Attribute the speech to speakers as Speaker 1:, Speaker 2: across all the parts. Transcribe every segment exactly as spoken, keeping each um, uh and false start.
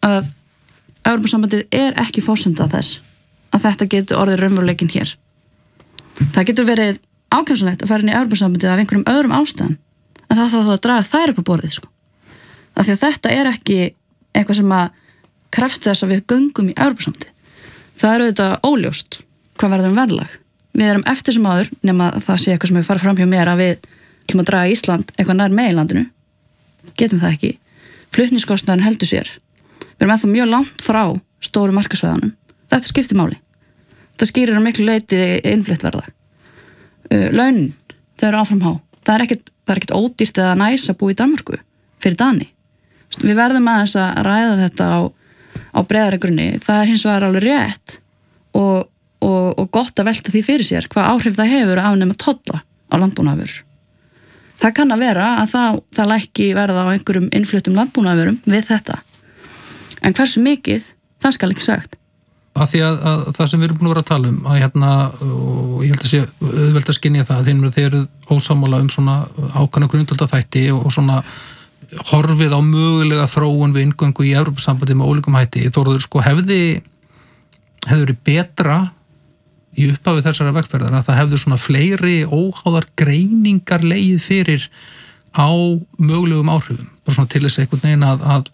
Speaker 1: að Evrópusambandið er ekki forsenda þess að þetta getur orðið raunveruleikinn hér. Það getur verið ákjósanlegt að fara inn í Evrópusambandið af einhverjum öðrum ástæðum, en það þarf þá að draga þær upp á borðið, sko. Af því að þetta er ekki eitthvað sem að krefst þess að við göngum í Evrópusambandið. Það er auðvitað óljóst hvað verður um verðlag. Við erum eftir sem áður, nema það sé eitthvað sem við farið fram hjá mér að við ætlum að draga Ísland eitthvað nær meginlandinu. Getum það ekki. Flutningskostnaðurinn heldur sér. Við erum ennþá mjög langt frá stóru markaðssvæðunum. Þetta skiptir máli. Þetta skýrir á miklu leyti innflutt verðlag. Uh, launin, þau eru áfram há. Það er ekkert, það er ekkert ódýrt eða næs að búa í Danmörku fyrir Dani. Við verðum aðeins að ræða þetta á, á breiðari grunni. Það er hins vegar alveg rétt og, og, og gott að velta því fyrir sér hvað áhrif það hefur að afnema tolla á landbúnaðarvörur. Það kann að vera að það, það lækki verða á einhverjum innfluttum landbúnaðarvörum við þetta. En hversu mikið, það skal ekki sagt.
Speaker 2: Af því að, að það sem við erum búin að vera að tala um, að hérna, og ég held að sé auðvelt að skynja það, þeir, þeir eru ósammála um svona ákvæmna grundvaldaþætti og, og svona horfið á mögulega þróun við inngöngu í Evrópusambandi með ólíkum hætti. Þórður, sko, hefði, hefði verið betra í upphafi þessara vegferðar að það hefði svona fleiri óháðar greiningar legið fyrir á mögulegum áhrifum, bara svona til þess einhvern veginn að, að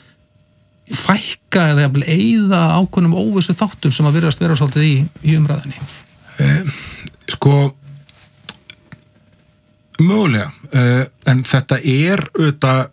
Speaker 2: fækka eða jafnvel eyða ákveðnum óvissu þáttum sem að virðast vera svolítið í, í umræðinni?
Speaker 3: Eh, sko, mögulega, eh, en þetta er auðvitað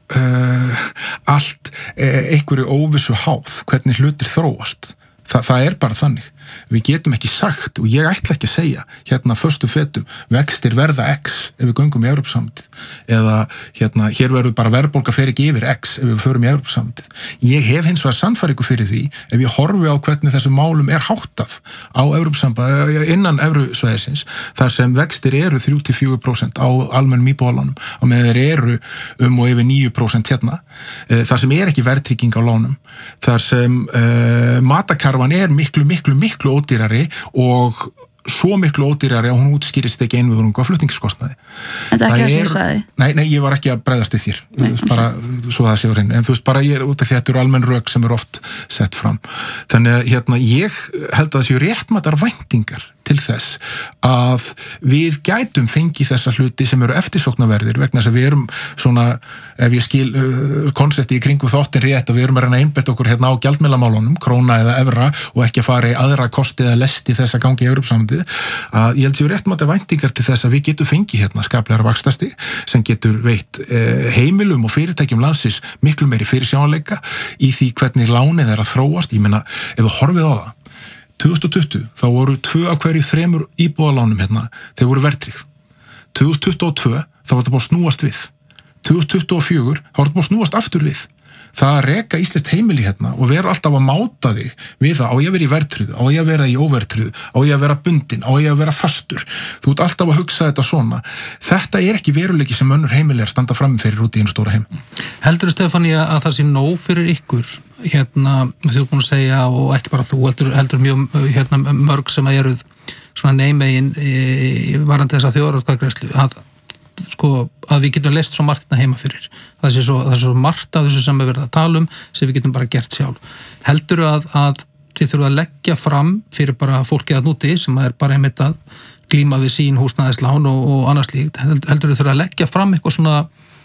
Speaker 3: eh, allt eh, einhverju óvissu háð, hvernig hlutir þróast. Þa, það er bara þannig. Við getum ekki sagt, og ég ætla ekki að segja hérna föstum fetum, vextir verða X ef við göngum í Evrópusambandið, eða hérna, hér verður bara verðbólga fer ekki yfir X ef við förum í Evrópusambandið. Ég hef hins vegar sannfæringu fyrir því ef ég horfi á hvernig þessum málum er háttað á Evrópusambandið, innan Evrusvæðisins, þar sem vextir eru þrjú til fjögur prósent á almennum íbúðalánum, og með þeir eru um og yfir níu prósent hérna, þar sem er ekki verðtrygging á lánum, þar sem uh, matakarfan er miklu, miklu, miklu ódýrari og svo miklu ódýrari að hún útskýrist ekki einvörðungu af flutningskostnaði.
Speaker 1: Þetta er ekki það sem ég sagði?
Speaker 3: Nei, nei, ég var ekki að bregðast við þér. Nei, þú veist, bara, svo það sé á hreinu. En þú veist, bara ég er út af því að þetta eru almenn rök sem eru oft sett fram. Þannig að hérna, ég held að það séu réttmætar væntingar til þess að við gætum fengið þessa hluti sem eru eftirsóknarverðir vegna þess að við erum svona, ef ég skil uh, konsepti í kringu þáttin rétt, að við erum að reyna að einbetta okkur hérna á gjaldmiðlamálunum, króna eða evra, og ekki að fara í aðra kosti eða lesti þess að gangi í Evrópusambandið, að ég held séu réttmætar væntingar til þess að við getum fengið hérna skaplegar vaxtastig sem getur veitt uh, heimilum og fyrirtækjum landsins miklu meiri fyrirsjáanleika í því hvernig lánið er að þróast. Ég meina, ef við horfið á það tvö þúsund tuttugu, þá voru tvö af hverju þremur íbúðalánum hérna, þeir voru verðtryggð. tvö þúsund tuttugu og tvö, þá var þetta búið að snúast við. tvö þúsund tuttugu og fjögur, þá var þetta búið að snúast aftur við. Það að reka íslenskt heimili hérna og vera alltaf að máta þig við það, á ég að vera í verðtryggðu, á ég að vera í óverðtryggðu, á ég að vera bundin, á ég að vera fastur. Þú ert alltaf að hugsa þetta svona. Þetta er ekki veruleiki sem önnur heimili er standa fram fyrir út í einu stóra heim.
Speaker 2: Heldur Stefánia að það sé nóg fyrir ykkur, hérna, þú er búin að segja, og ekki bara þú, heldur, heldur mjög hérna, mörg sem að eruð svona neymegin varandi þess að þjóðaratkvæðagreiðslu, að sko, að við getum leyst svo margt heima fyrir. Það sé svo, það er svo margt af þessu sem við verðum að tala um sem við getum bara gert sjálf. Heldur að, að þið þurfum að leggja fram fyrir bara fólkið að núti sem er bara einmitt að glíma við sín húsnæðislán og, og annars líkt. Heldur þið þurfum að leggja fram eitthvað svona,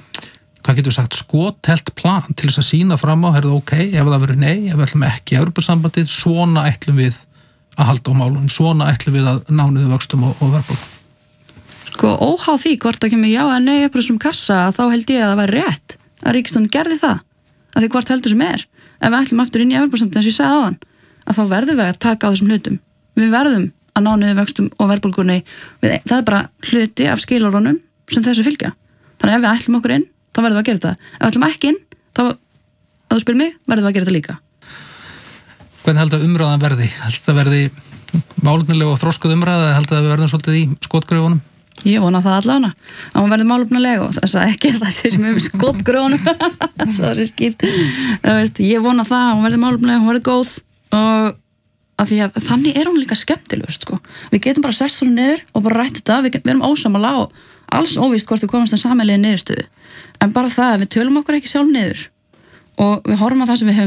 Speaker 2: hvað getur við sagt, skothelt plan til þess að sína fram á, herðu ok, ef það verður nei, ef við ætlum ekki Evrópusambandið, svona ætlum við að halda á málunum, svona ætlum við að ná niður vöxtum og, og verðbólgu.
Speaker 1: Sko, óháð því hvort það kemur já að nei upp þessum kassa, þá held ég að það væri rétt að ríkisstjórnin gerði það, að því hvort heldur sem er, ef við ætlum aftur inn í Evrópusambandið eins og ég sagði áðan, að þá verðum við að taka á þessum hlutum. Við verðum að ná niður vöxtum og verðbólgunni. Það er bara hluti af skilorðunum sem þessu fylgja. Þannig ef við ætlum okkur inn, þá verðum við að gera þetta. Ef við ætlum ekki inn, þá, að þú spyrir mig, verðum við að gera þetta líka.
Speaker 2: Hvernig heldur umræðan verði? Heldur það verði málefnileg og þroskuð umræða, heldur það við verðum svolítið í skotgröfunum?
Speaker 1: Ég vona það allavega, að hún verði málefnileg og þess að ekki það sé sem við skotgröfunum, svo það sé skýrt. Ég vona það að hún verði málefnileg, hún verði góð, og að því að þannig er hún líka skemmtilegust, sko. Við getum bara sest svona niður og bara rætt þetta, við, við erum ósammála og alls óvíst hvort við komumst að sameiginlegu niðurstöðu. En bara það að við tölum okkur ekki sjálf niður og við horfum á það sem við höfum